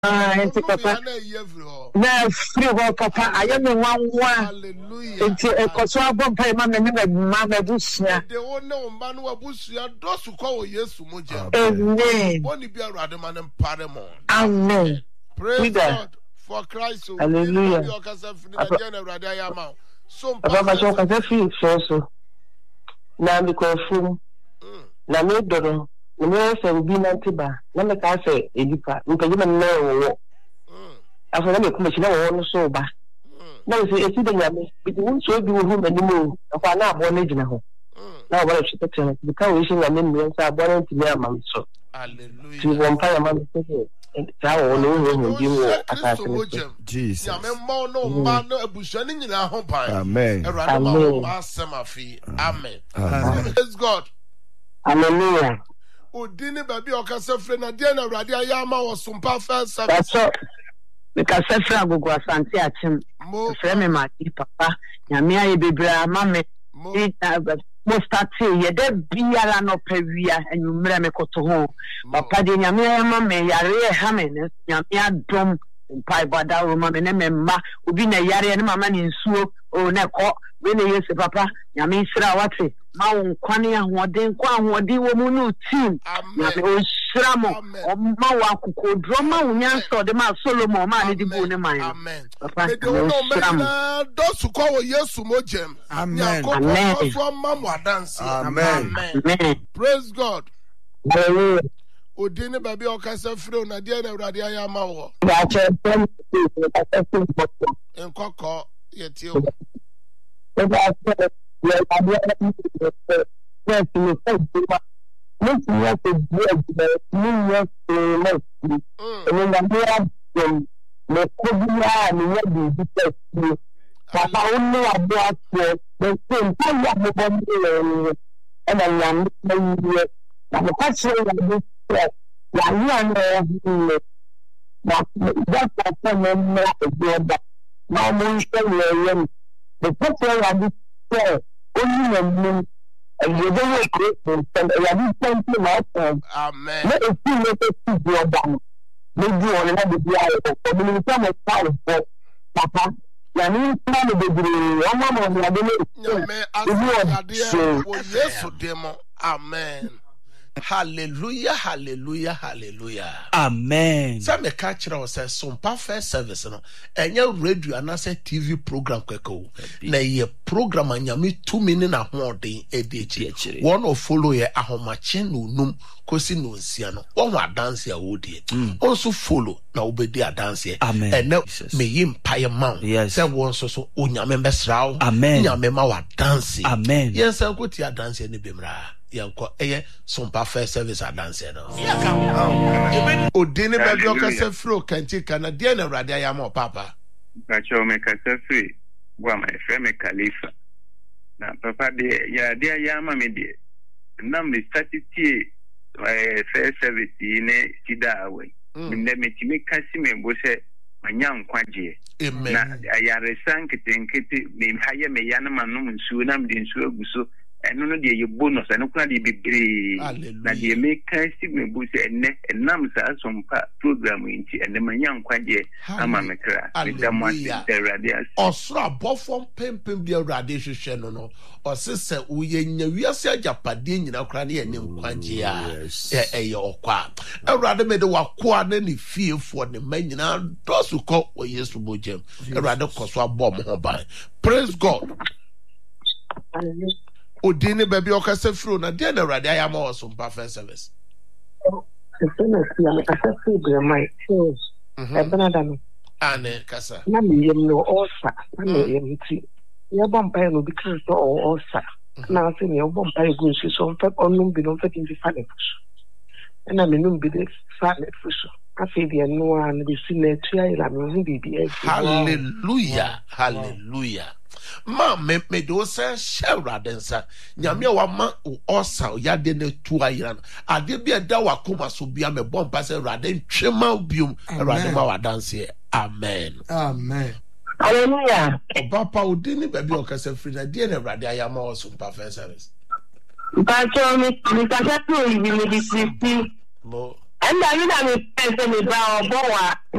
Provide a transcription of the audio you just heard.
Enti papa. Na free ho papa ayeme wanwa. Hallelujah. Enti ekoso abom pa ma me ma busia. De wo ne mba no abusia dosu kwa Yesu moje. Amen. Boni bi awrade ma ne mpare mo. Amen. Praise God for Christ. Hallelujah. So papa so ka free so. Na mi ko fum. Na me doro. Me say bi na tiba. Na me ka say edipa. Nkaji ma na wo. Afọ na me kuma shi na wo no so ba. Na say esi de nyame. Bi won so bi wo hu mani mu. Afọ na abo na gina ho. Na wo shi tete. Bi ka wo shi nyame mi nsa abo na ntimi amam so. Hallelujah. Ti wo mpa ya ma so. Tawo no wo bi wo asase. Jesus. Nyame mo no ma no abusua ni nyina ho pan. Amen. Erade ma wo asemafi. Amen. Praise God. Hallelujah. Odini baby okase frɛ na de na Awurade ayama wo sumpa first service. That's all. Because frɛ agogo asante achim. Frɛ me ma papa. Nyame aye bebra ma me. Mo start ye de biara no pawia enwumra me koto ho. Papa de nyame aye ma me yare ha me nyame adom mpai bada wo ma me ne memma obi na yare ne mama ne nsuo o ne ko we ne Yesu papa nyame sira wate ma wo nkwane ahoden kwa ahoden wo mu no team nyame o sira mo o ma wo akokodro ma wo nyanso de ma Solomon ma ne di bu ne man papa no dosu kwa wo Yesu mojem amen amen so ma mo adanse amen praise God. Hallelujah. Odini baby okase frɛ na de na Awurade ayama wo Ya che enkoko yetio the person that is there only when you don't create and you don't think about amen let us see what is your done maybe on another day for the time of time for papa ya ni plan de dire o ma mo ya de me asade wo Yesu demo amen. Hallelujah, hallelujah, hallelujah. Amen. Some catch us say some perfect service no. Enye radio and say TV program kweko. Na ye program anyame 2 minutes na hoden edechi. One of follow ye ahomache no num kosi no nsia no. One wa dance ya wodi. Also follow na obedi a dance ye. Amen. And me yim paye man. Say one so onyame besrawo. Amen. Nyame ma wa dance. Amen. Yes, I go to dance ni bemra. Yanko eye some perfect service dance no. Odini baby okase fro kanti kana de na Awurade ayama papa. Bacho me kase free gwa my friend me Khalifa. Na papa de ya de ayama me de. Nam the statistic first service ne sida away. Nde me timi kasi me bo se manya nkwaje. Amen. Na ayare sanketenkete me haye me yanama no nsuo nam de nsuo aguso. Eno no de ye bonus eno kuna de bebre na de make me bu se enne enam sa asompa program nti enne manya nkwaje ama mekra Hallelujah. Osra bofom pempem bi Awurade hwehwe no no osese uye nya wiase agapade nyina kra ne enne nkwaje a eye okwa Awurade me de wakoa na ne fiefo ne manyina dosu ko wo Yesu bojem Awurade koso abom ho ban. Praise God. Hallelujah. Odini baby okase fro na de na Awurade ayama wo so perfect service. Ane kasa. Na me yem no osa na me yem ti. Ya bompa no bi kan so osa. Na se me bompa go nsi so mfa onum bi no mfa tin fa ne fuso. Na me num bi de fa ne fuso. Afi de no an bi si na tua ila me hu bi bi. Hallelujah. Hallelujah. Ma me do say Awurade nsa nyame wa ma osa ya de na tu ayira ade bia da wa koma so bia me bompa say Awurade ntwema biom Awurade ma wa dance. Amen. Amen. Hallelujah. Papa odini baby okase free na de na Awurade ayama o so perfect service. Bacho me kasa to yi me di sipi. Mo And I mean, I'm a person about